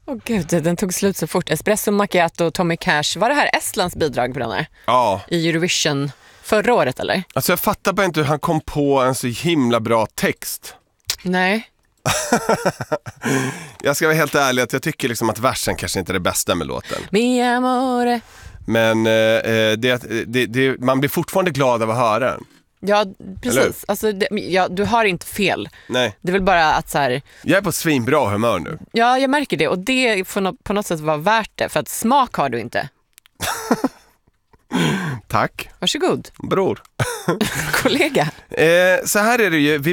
Åh gud, den tog slut så fort. Espresso Macchiato och Tommy Cash. Var det här Estlands bidrag på den här? Ja. I Eurovision förra året eller? Alltså jag fattar bara inte hur han kom på en så himla bra text. Nej. Jag ska vara helt ärlig att jag tycker liksom att versen kanske inte är det bästa med låten. Mi amore. Men man blir fortfarande glad av att höra den. Ja, precis. Alltså, du har inte fel. Nej. Det är väl bara att så här... Jag är på svinbra humör nu. Ja, jag märker det. Och det får på något sätt vara värt det. För att smak har du inte. Tack. Varsågod. Bror. Kollega. Så här är det ju.